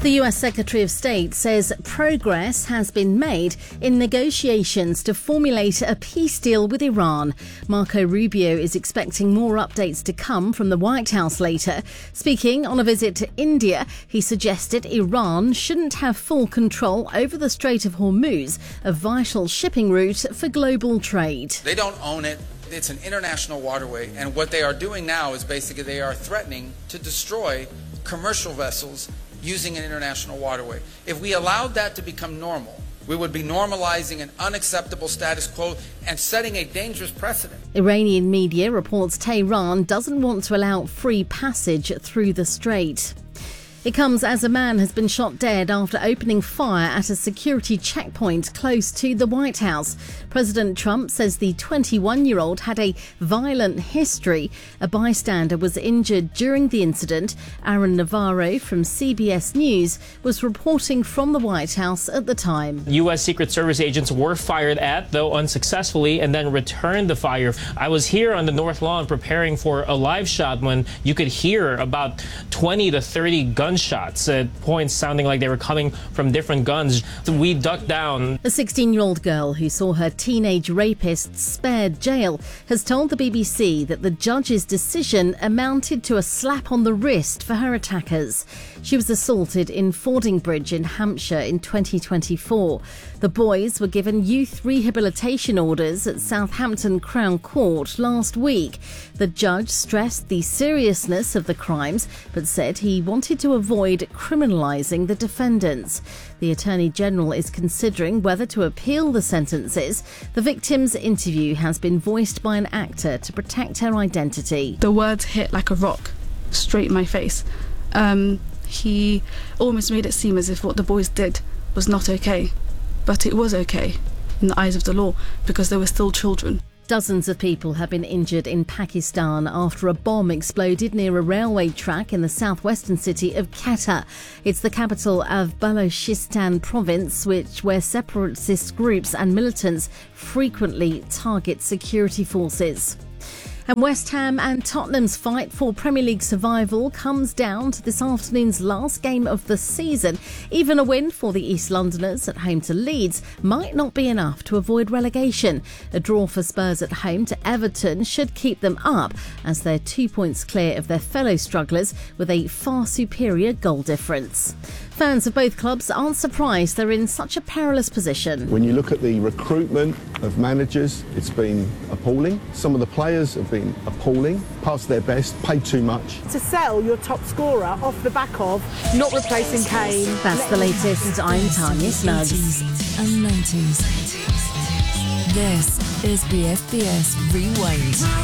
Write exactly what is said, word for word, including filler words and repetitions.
The U S Secretary of State says progress has been made in negotiations to formulate a peace deal with Iran. Marco Rubio is expecting more updates to come from the White House later. Speaking on a visit to India, he suggested Iran shouldn't have full control over the Strait of Hormuz, a vital shipping route for global trade. They don't own it. It's an international waterway, and what they are doing now is basically they are threatening to destroy commercial vessels using an international waterway. If we allowed that to become normal, we would be normalizing an unacceptable status quo and setting a dangerous precedent. Iranian media reports Tehran doesn't want to allow free passage through the strait. It comes as a man has been shot dead after opening fire at a security checkpoint close to the White House. President Trump says the twenty-one-year-old had a violent history. A bystander was injured during the incident. Aaron Navarro from C B S News was reporting from the White House at the time. U S Secret Service agents were fired at, though unsuccessfully, and then returned the fire. I was here on the North Lawn preparing for a live shot when you could hear about twenty to thirty gunshots. Gunshots at points sounding like they were coming from different guns. We ducked down. A sixteen-year-old girl who saw her teenage rapist spared jail has told the B B C that the judge's decision amounted to a slap on the wrist for her attackers. She was assaulted in Fordingbridge in Hampshire in twenty twenty-four. The boys were given youth rehabilitation orders at Southampton Crown Court last week. The judge stressed the seriousness of the crimes, but said he wanted to avoid criminalising the defendants. The Attorney General is considering whether to appeal the sentences. The victim's interview has been voiced by an actor to protect her identity. The words hit like a rock, straight in my face. Um, he almost made it seem as if what the boys did was not okay. But it was okay in the eyes of the law because they were still children. Dozens of people have been injured in Pakistan after a bomb exploded near a railway track in the southwestern city of Quetta. It's the capital of Balochistan province, which where separatist groups and militants frequently target security forces. And West Ham and Tottenham's fight for Premier League survival comes down to this afternoon's last game of the season. Even a win for the East Londoners at home to Leeds might not be enough to avoid relegation. A draw for Spurs at home to Everton should keep them up, as they're two points clear of their fellow strugglers with a far superior goal difference. Fans of both clubs aren't surprised they're in such a perilous position. When you look at the recruitment of managers, it's been appalling. Some of the players have been appalling, past their best, paid too much. To sell your top scorer off the back of not replacing Kane. That's the latest. I'm Tanya Snugs. And nineties. This is B F B S Rewind.